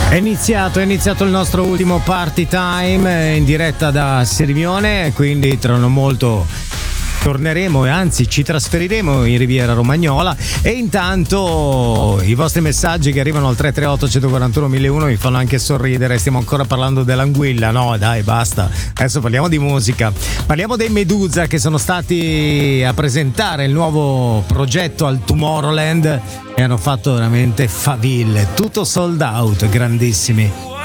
È iniziato il nostro ultimo party time in diretta da Sirmione, quindi tra non molto torneremo e anzi ci trasferiremo in Riviera Romagnola. E intanto i vostri messaggi che arrivano al 338 141 1001 mi fanno anche sorridere. Stiamo ancora parlando dell'anguilla, no dai basta, adesso parliamo di musica, parliamo dei Medusa che sono stati a presentare il nuovo progetto al Tomorrowland e hanno fatto veramente faville, tutto sold out, grandissimi.